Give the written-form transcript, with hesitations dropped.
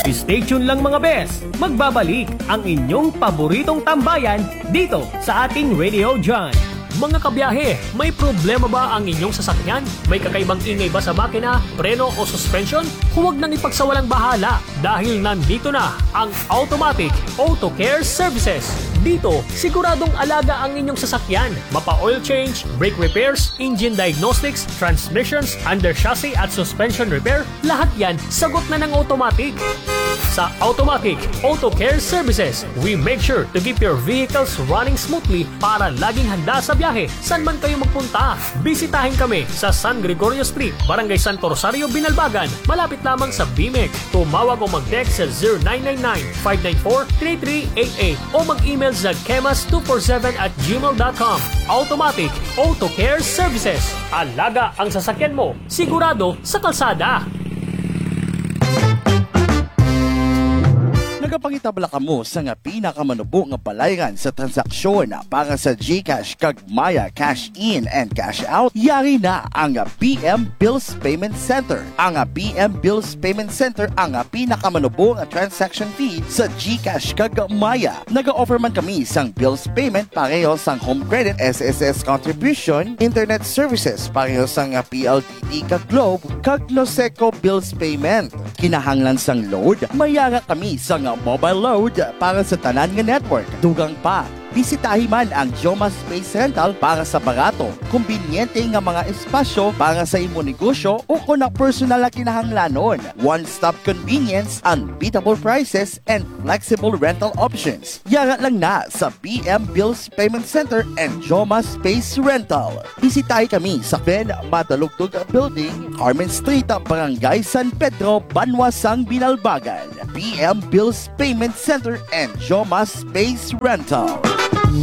Stay tuned lang mga bes, magbabalik ang inyong paboritong tambayan dito sa ating Radio John. Mga kabiyahe, may problema ba ang inyong sasakyan? May kakaibang ingay ba sa makina, preno o suspension? Huwag nang ipagsawalang bahala dahil nandito na ang Automatic Auto Care Services. Dito, siguradong alaga ang inyong sasakyan. Mapa-oil change, brake repairs, engine diagnostics, transmissions, under chassis at suspension repair, lahat yan sagot na ng Automatic. Sa Automatic Auto Care Services, we make sure to keep your vehicles running smoothly para laging handa sa biyahe saan man kayo magpunta. Bisitahin kami sa San Gregorio Street, Barangay Santo Rosario, Binalbagan, malapit lamang sa BMEC. Tumawag o mag-text sa 0999-594-3388 o mag-email sa kemas247@gmail.com. Automatic Auto Care Services. Alaga ang sasakyan mo, sigurado sa kalsada. Nagapangitabla ka mo sa nga pinakamanubo nga balayran sa transaksyon para sa GCash kag Maya Cash In and Cash Out. Yari na ang BM Bills Payment Center. Ang BM Bills Payment Center ang pinakamanubo nga transaction fee sa GCash kag Maya. Naga-offer man kami sang bills payment pareho sang home credit, SSS contribution, internet services pareho sang PLDT kag Globe kag Loseco bills payment. Kinahanglan sang load, mayara kami sang mobile load para sa tanan nga network. Dugang pa, bisitahin man ang Joma Space Rental para sa barato, kumbinyente nga mga espasyo para sa imo negosyo o kung na personal na kinahanglanon. One-stop convenience, unbeatable prices, and flexible rental options. Yara lang na sa BM Bills Payment Center and Joma Space Rental. Bisitahin kami sa Ben Matalugtog Building, Carmen Street, Barangay San Pedro, Banwasang, Binalbagan. BM Bills Payment Center and Joma Space Rental.